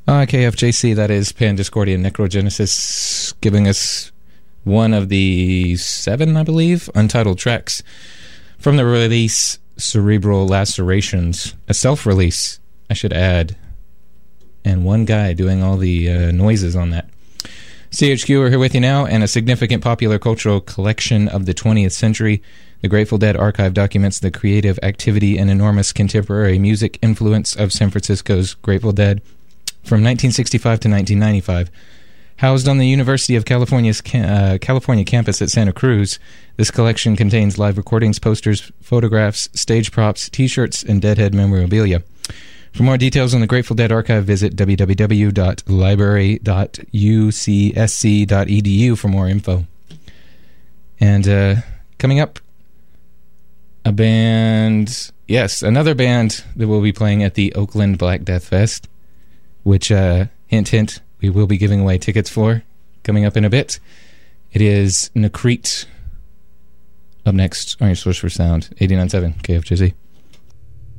KFJC, that is Pandiscordia Necrogenesis, giving us one of the 7, I believe, untitled tracks from the release Cerebral Lacerations, a self-release, I should add, and one guy doing all the noises on that. CHQ are here with you now, and a significant popular cultural collection of the 20th century. The Grateful Dead archive documents the creative activity and enormous contemporary music influence of San Francisco's Grateful Dead from 1965 to 1995. Housed on the University of California's California campus at Santa Cruz, this collection contains live recordings, posters, photographs, stage props, T-shirts, and Deadhead memorabilia. For more details on the Grateful Dead archive, visit www.library.ucsc.edu for more info. And coming up, a band, yes, another band that will be playing at the Oakland Black Death Fest, which, hint, hint, we will be giving away tickets for coming up in a bit. It is Necrete. Up next on your source for sound, 89.7 KFJZ.